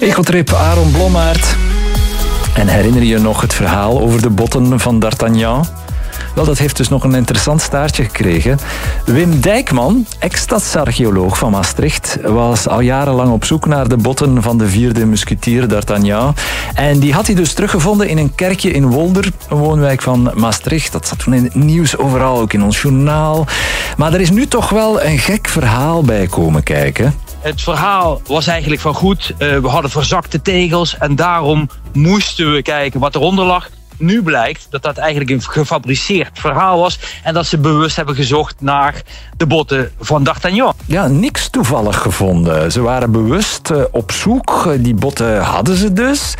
Ecotrip Aaron Blommaert. En herinner je nog het verhaal over de botten van D'Artagnan? Wel, dat heeft dus nog een interessant staartje gekregen. Wim Dijkman, ex-stadsarcheoloog van Maastricht, was al jarenlang op zoek naar de botten van de vierde musketier D'Artagnan. En die had hij dus teruggevonden in een kerkje in Wolder, een woonwijk van Maastricht. Dat zat toen in het nieuws overal, ook in ons journaal. Maar er is nu toch wel een gek verhaal bij komen kijken. Het verhaal was eigenlijk van goed. We hadden verzakte tegels en daarom moesten we kijken wat eronder lag. Nu blijkt dat dat eigenlijk een gefabriceerd verhaal was en dat ze bewust hebben gezocht naar de botten van D'Artagnan. Ja, niks toevallig gevonden. Ze waren bewust op zoek. Die botten hadden ze dus.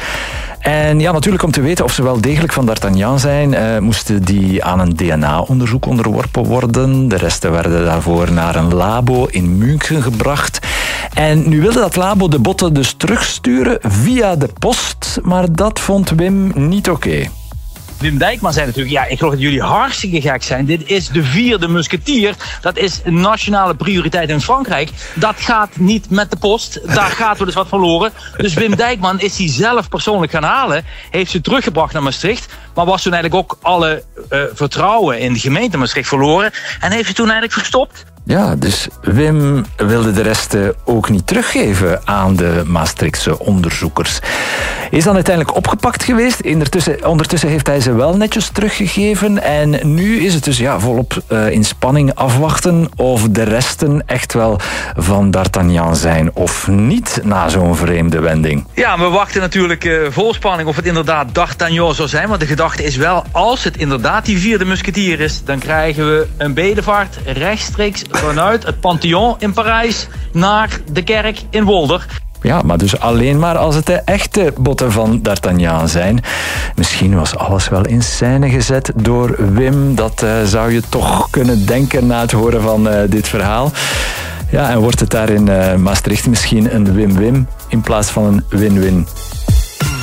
En ja, natuurlijk om te weten of ze wel degelijk van D'Artagnan zijn, moesten die aan een DNA-onderzoek onderworpen worden. De resten werden daarvoor naar een labo in München gebracht. En nu wilde dat labo de botten dus terugsturen via de post, maar dat vond Wim niet oké. Wim Dijkman zei natuurlijk, ja, ik geloof dat jullie hartstikke gek zijn. Dit is de vierde musketier. Dat is een nationale prioriteit in Frankrijk. Dat gaat niet met de post. Daar gaat wel eens wat verloren. Dus Wim Dijkman is die zelf persoonlijk gaan halen. Heeft ze teruggebracht naar Maastricht. Maar was toen eigenlijk ook alle vertrouwen in de gemeente Maastricht verloren. En heeft ze toen eigenlijk verstopt. Ja, dus Wim wilde de resten ook niet teruggeven aan de Maastrichtse onderzoekers. Is dan uiteindelijk opgepakt geweest. Ondertussen heeft hij ze wel netjes teruggegeven. En nu is het dus volop in spanning afwachten of de resten echt wel van D'Artagnan zijn of niet na zo'n vreemde wending. Ja, we wachten natuurlijk vol spanning of het inderdaad D'Artagnan zou zijn. Want de gedachte is wel, als het inderdaad die vierde musketier is, dan krijgen we een bedevaart rechtstreeks vanuit het Pantheon in Parijs naar de kerk in Wolder. Ja, maar dus alleen maar als het de echte botten van D'Artagnan zijn. Misschien was alles wel in scène gezet door Wim. Dat zou je toch kunnen denken na het horen van dit verhaal. Ja, en wordt het daar in Maastricht misschien een win-win in plaats van een win-win?